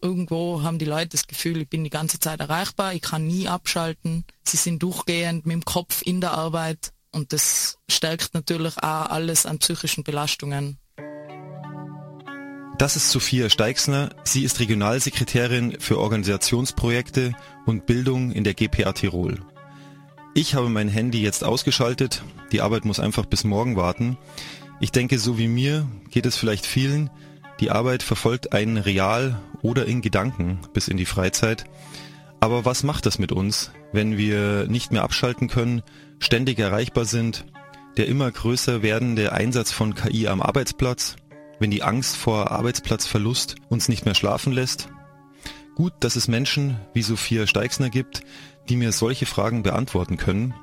irgendwo haben die Leute das Gefühl, ich bin die ganze Zeit erreichbar, ich kann nie abschalten. Sie sind durchgehend mit dem Kopf in der Arbeit und das stärkt natürlich auch alles an psychischen Belastungen. Das ist Sophia Steixner. Sie ist Regionalsekretärin für Organisationsprojekte und Bildung in der GPA Tirol. Ich habe mein Handy jetzt ausgeschaltet. Die Arbeit muss einfach bis morgen warten. Ich denke, so wie mir geht es vielleicht vielen. Die Arbeit verfolgt einen real oder in Gedanken bis in die Freizeit. Aber was macht das mit uns, wenn wir nicht mehr abschalten können, ständig erreichbar sind, der immer größer werdende Einsatz von KI am Arbeitsplatz, wenn die Angst vor Arbeitsplatzverlust uns nicht mehr schlafen lässt? Gut, dass es Menschen wie Sophia Steixner gibt, die mir solche Fragen beantworten können.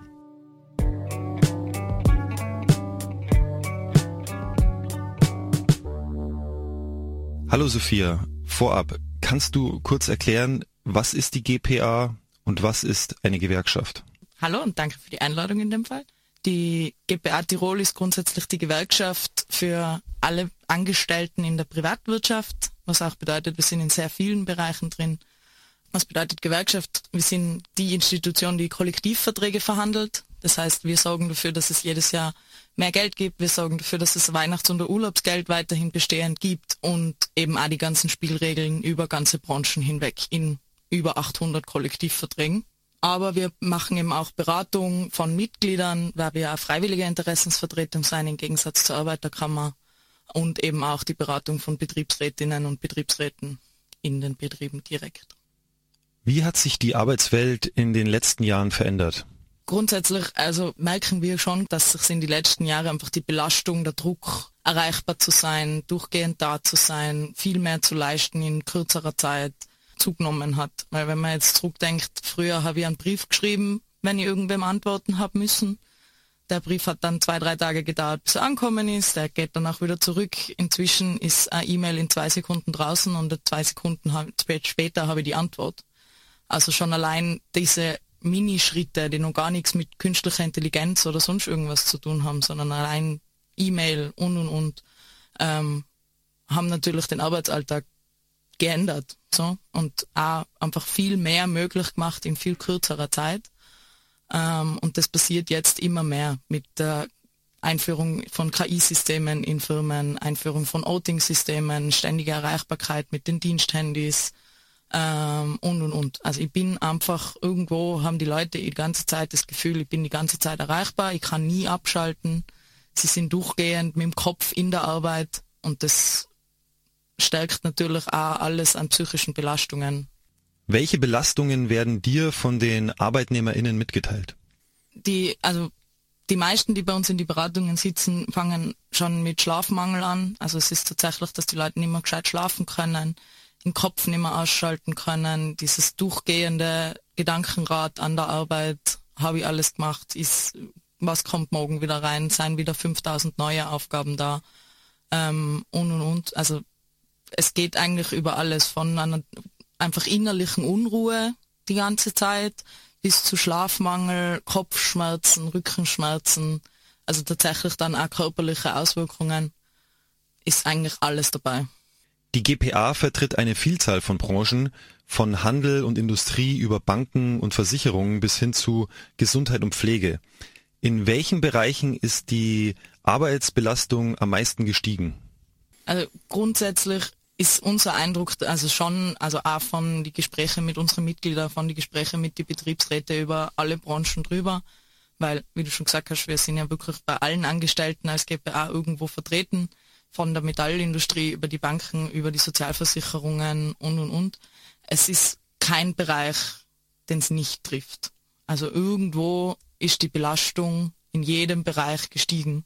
Hallo Sophia, vorab, kannst du kurz erklären, was ist die GPA und was ist eine Gewerkschaft? Hallo und danke für die Einladung in dem Fall. Die GPA Tirol ist grundsätzlich die Gewerkschaft für alle Angestellten in der Privatwirtschaft, was auch bedeutet, wir sind in sehr vielen Bereichen drin. Was bedeutet Gewerkschaft? Wir sind die Institution, die Kollektivverträge verhandelt. Das heißt, wir sorgen dafür, dass es jedes Jahr mehr Geld gibt. Wir sorgen dafür, dass es Weihnachts- und Urlaubsgeld weiterhin bestehend gibt und eben auch die ganzen Spielregeln über ganze Branchen hinweg in über 800 Kollektivverträgen. Aber wir machen eben auch Beratung von Mitgliedern, weil wir auch freiwillige Interessensvertretung sein, im Gegensatz zur Arbeiterkammer, und eben auch die Beratung von Betriebsrätinnen und Betriebsräten in den Betrieben direkt. Wie hat sich die Arbeitswelt in den letzten Jahren verändert? Grundsätzlich merken wir schon, dass sich in den letzten Jahren einfach die Belastung, der Druck, erreichbar zu sein, durchgehend da zu sein, viel mehr zu leisten in kürzerer Zeit zugenommen hat. Weil wenn man jetzt zurückdenkt, früher habe ich einen Brief geschrieben, wenn ich irgendwem antworten habe müssen. Der Brief hat dann 2-3 Tage gedauert, bis er angekommen ist. Der geht dann auch wieder zurück. Inzwischen ist eine E-Mail in 2 Sekunden draußen und 2 Sekunden später habe ich die Antwort. Also schon allein diese Minischritte, die noch gar nichts mit künstlicher Intelligenz oder sonst irgendwas zu tun haben, sondern allein E-Mail und haben natürlich den Arbeitsalltag geändert, so, und auch einfach viel mehr möglich gemacht in viel kürzerer Zeit. Und das passiert jetzt immer mehr mit der Einführung von KI-Systemen in Firmen, Einführung von Outing-Systemen, ständige Erreichbarkeit mit den Diensthandys und. Also ich bin einfach, irgendwo haben die Leute die ganze Zeit das Gefühl, ich bin die ganze Zeit erreichbar, ich kann nie abschalten. Sie sind durchgehend mit dem Kopf in der Arbeit und das stärkt natürlich auch alles an psychischen Belastungen. Welche Belastungen werden dir von den ArbeitnehmerInnen mitgeteilt? Die meisten, die bei uns in die Beratungen sitzen, fangen schon mit Schlafmangel an. Also es ist tatsächlich, dass die Leute nicht mehr gescheit schlafen können, den Kopf nicht mehr ausschalten können, dieses durchgehende Gedankenrad an der Arbeit, habe ich alles gemacht, was kommt morgen wieder rein, seien wieder 5000 neue Aufgaben da und. Also es geht eigentlich über alles, von einer einfach innerlichen Unruhe die ganze Zeit bis zu Schlafmangel, Kopfschmerzen, Rückenschmerzen, also tatsächlich dann auch körperliche Auswirkungen, ist eigentlich alles dabei. Die GPA vertritt eine Vielzahl von Branchen, von Handel und Industrie über Banken und Versicherungen bis hin zu Gesundheit und Pflege. In welchen Bereichen ist die Arbeitsbelastung am meisten gestiegen? Also grundsätzlich ist unser Eindruck, also auch von die Gespräche mit unseren Mitgliedern, von die Gespräche mit den Betriebsräten über alle Branchen drüber, weil, wie du schon gesagt hast, wir sind ja wirklich bei allen Angestellten als GPA irgendwo vertreten, von der Metallindustrie über die Banken, über die Sozialversicherungen und. Es ist kein Bereich, den es nicht trifft. Also irgendwo ist die Belastung in jedem Bereich gestiegen.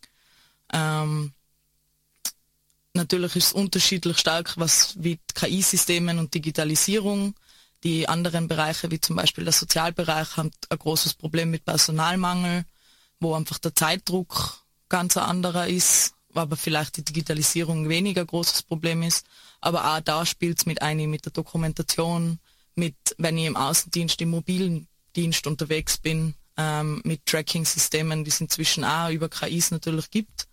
Natürlich ist es unterschiedlich stark, was wie KI-Systemen und Digitalisierung. Die anderen Bereiche, wie zum Beispiel der Sozialbereich, haben ein großes Problem mit Personalmangel, wo einfach der Zeitdruck ganz ein anderer ist, aber vielleicht die Digitalisierung weniger großes Problem ist. Aber auch da spielt es mit der Dokumentation, wenn ich im Außendienst, im mobilen Dienst unterwegs bin, mit Tracking-Systemen, die es inzwischen auch über KIs natürlich gibt.